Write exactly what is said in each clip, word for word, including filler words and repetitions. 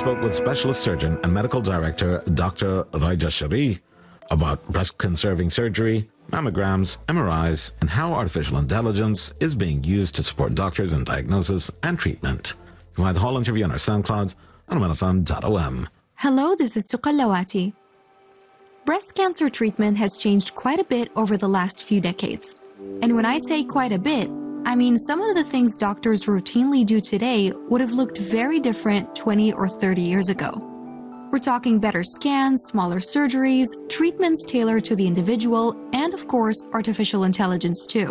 spoke with specialist surgeon and medical director Doctor Raja Sharee about breast-conserving surgery, mammograms, M R Is, and how artificial intelligence is being used to support doctors in diagnosis and treatment. You can find the whole interview on our SoundCloud on one f m dot o m. Hello, this is Tuqallawati. Breast cancer treatment has changed quite a bit over the last few decades. And when I say quite a bit, I mean some of the things doctors routinely do today would have looked very different twenty or thirty years ago. We're talking better scans, smaller surgeries, treatments tailored to the individual, and of course, artificial intelligence too.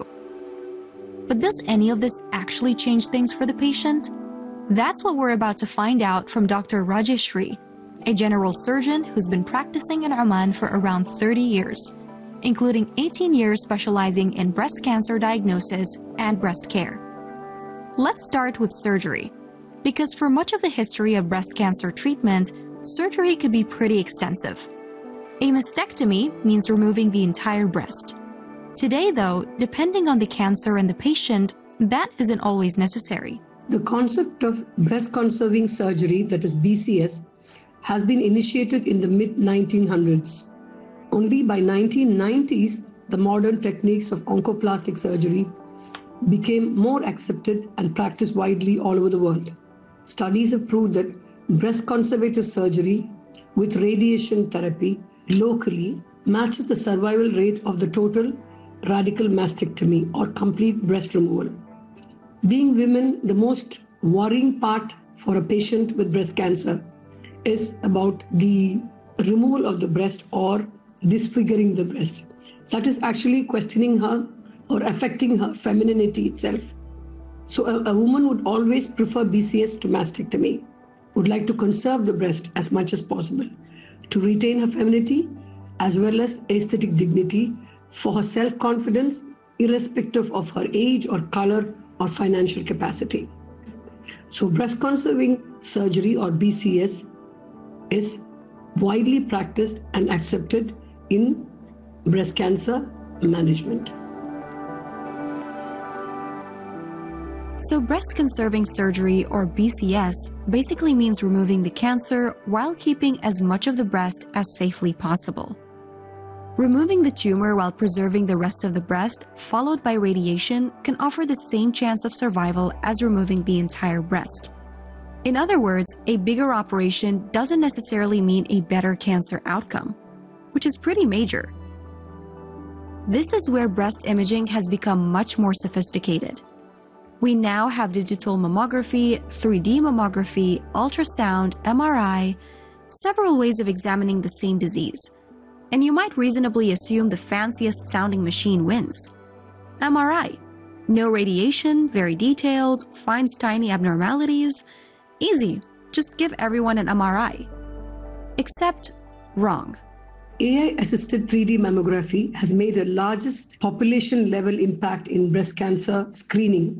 But does any of this actually change things for the patient? That's what we're about to find out from Doctor Raja Sharee, a general surgeon who's been practicing in Oman for around thirty years, including eighteen years specializing in breast cancer diagnosis and breast care. Let's start with surgery, because for much of the history of breast cancer treatment, surgery could be pretty extensive. A mastectomy means removing the entire breast. Today, though, depending on the cancer and the patient, that isn't always necessary. The concept of breast-conserving surgery, that is B C S, has been initiated in the mid nineteen hundreds. Only by nineteen nineties, the modern techniques of oncoplastic surgery became more accepted and practiced widely all over the world. Studies have proved that breast conservative surgery with radiation therapy locally matches the survival rate of the total radical mastectomy or complete breast removal. Being women, the most worrying part for a patient with breast cancer is about the removal of the breast or disfiguring the breast. That is actually questioning her or affecting her femininity itself. So a, a woman would always prefer B C S to mastectomy, would like to conserve the breast as much as possible, to retain her femininity as well as aesthetic dignity for her self-confidence, irrespective of her age or color or financial capacity. So breast conserving surgery or B C S is widely practiced and accepted in breast cancer management. So breast-conserving surgery, or B C S, basically means removing the cancer while keeping as much of the breast as safely possible. Removing the tumor while preserving the rest of the breast, followed by radiation, can offer the same chance of survival as removing the entire breast. In other words, a bigger operation doesn't necessarily mean a better cancer outcome, which is pretty major. This is where breast imaging has become much more sophisticated. We now have digital mammography, three D mammography, ultrasound, M R I, several ways of examining the same disease. And you might reasonably assume the fanciest sounding machine wins. M R I. No radiation, very detailed, finds tiny abnormalities. Easy. Just give everyone an M R I. Except wrong. A I-assisted three D mammography has made the largest population-level impact in breast cancer screening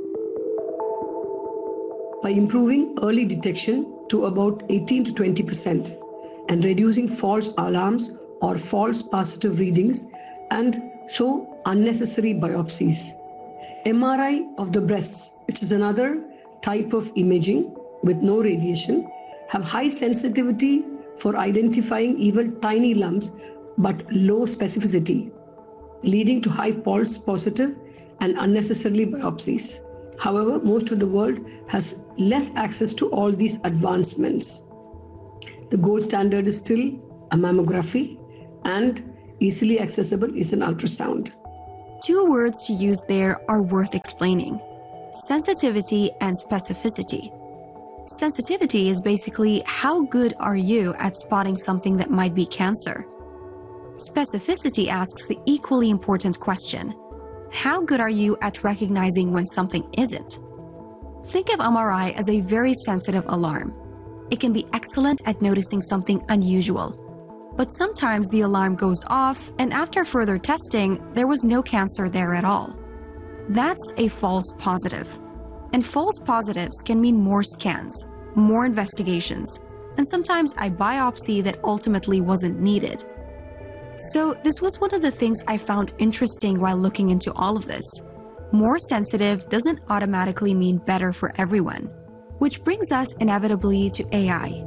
by improving early detection to about eighteen to twenty percent and reducing false alarms or false positive readings and so unnecessary biopsies. M R I of the breasts, which is another type of imaging with no radiation, have high sensitivity for identifying even tiny lumps but low specificity, leading to high false positive and unnecessarily biopsies. However, most of the world has less access to all these advancements. The gold standard is still a mammography, and easily accessible is an ultrasound. Two words to use there are worth explaining: sensitivity and specificity. Sensitivity is basically how good are you at spotting something that might be cancer. Specificity asks the equally important question: how good are you at recognizing when something isn't? Think of M R I as a very sensitive alarm. It can be excellent at noticing something unusual. But sometimes the alarm goes off, and after further testing, there was no cancer there at all. That's a false positive. And false positives can mean more scans, more investigations, and sometimes a biopsy that ultimately wasn't needed. So this was one of the things I found interesting while looking into all of this. More sensitive doesn't automatically mean better for everyone. Which brings us inevitably to A I.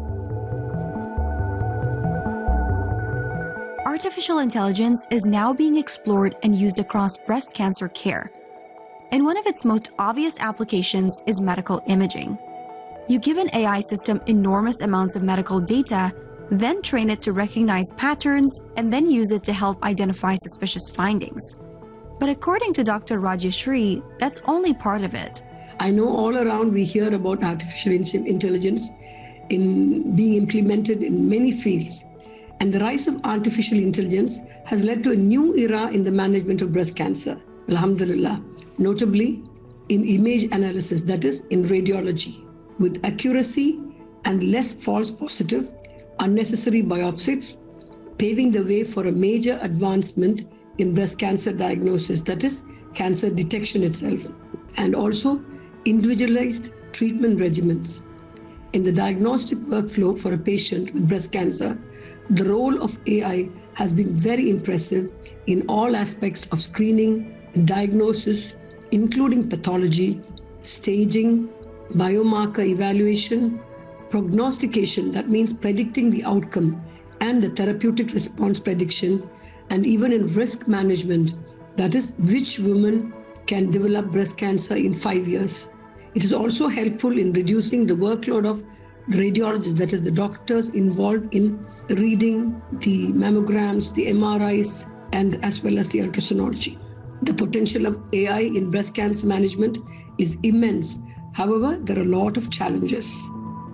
Artificial intelligence is now being explored and used across breast cancer care. And one of its most obvious applications is medical imaging. You give an A I system enormous amounts of medical data, then train it to recognize patterns, and then use it to help identify suspicious findings. But according to Doctor Rajeshri, that's only part of it. I know all around we hear about artificial intelligence in being implemented in many fields. And the rise of artificial intelligence has led to a new era in the management of breast cancer, alhamdulillah, notably in image analysis, that is, in radiology, with accuracy and less false positive, unnecessary biopsies, paving the way for a major advancement in breast cancer diagnosis, that is, cancer detection itself, and also individualized treatment regimens. In the diagnostic workflow for a patient with breast cancer, the role of A I has been very impressive in all aspects of screening, diagnosis, including pathology, staging, biomarker evaluation, prognostication, that means predicting the outcome, and the therapeutic response prediction, and even in risk management, that is, which women can develop breast cancer in five years. It is also helpful in reducing the workload of the radiologists, that is, the doctors involved in reading the mammograms, the M R Is, and as well as the ultrasonography. The potential of A I in breast cancer management is immense. However, there are a lot of challenges.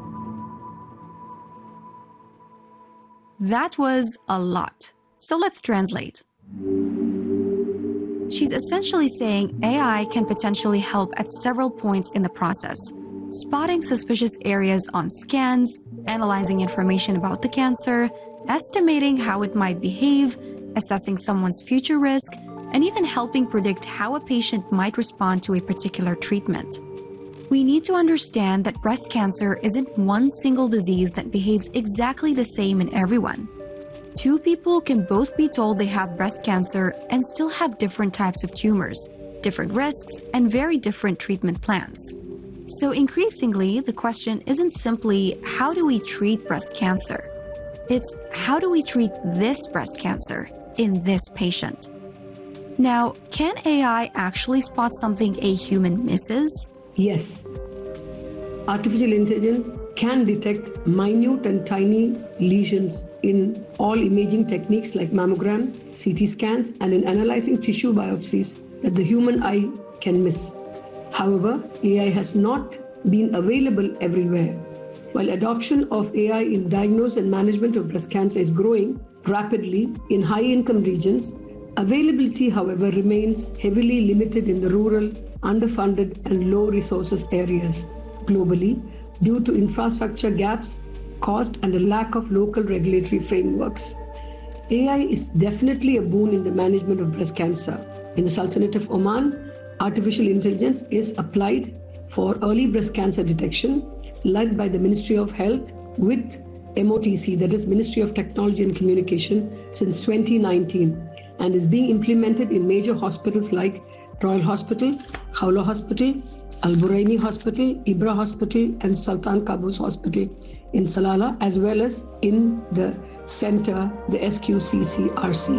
That was a lot. So let's translate. She's essentially saying A I can potentially help at several points in the process, spotting suspicious areas on scans, analyzing information about the cancer, estimating how it might behave, assessing someone's future risk, and even helping predict how a patient might respond to a particular treatment. We need to understand that breast cancer isn't one single disease that behaves exactly the same in everyone. Two people can both be told they have breast cancer and still have different types of tumors, different risks, and very different treatment plans. So increasingly, the question isn't simply how do we treat breast cancer? It's how do we treat this breast cancer in this patient? Now, can A I actually spot something a human misses? Yes. Artificial intelligence can detect minute and tiny lesions in all imaging techniques like mammogram, C T scans, and in analyzing tissue biopsies that the human eye can miss. However, A I has not been available everywhere. While adoption of A I in diagnosis and management of breast cancer is growing rapidly in high-income regions, availability, however, remains heavily limited in the rural, underfunded, and low-resources areas globally due to infrastructure gaps, cost, and a lack of local regulatory frameworks. A I is definitely a boon in the management of breast cancer. In the Sultanate of Oman, artificial intelligence is applied for early breast cancer detection, led by the Ministry of Health with M O T C, that is Ministry of Technology and Communication, since twenty nineteen, and is being implemented in major hospitals like Royal Hospital, Khawla Hospital, Al Buraini Hospital, Ibra Hospital, and Sultan Qaboos Hospital in Salalah, as well as in the center, the S Q C C R C.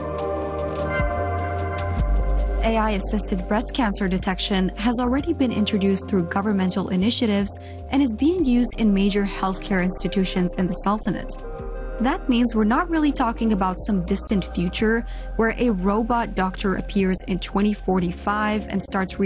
A I-assisted breast cancer detection has already been introduced through governmental initiatives and is being used in major healthcare institutions in the Sultanate. That means we're not really talking about some distant future where a robot doctor appears in twenty forty-five and starts reading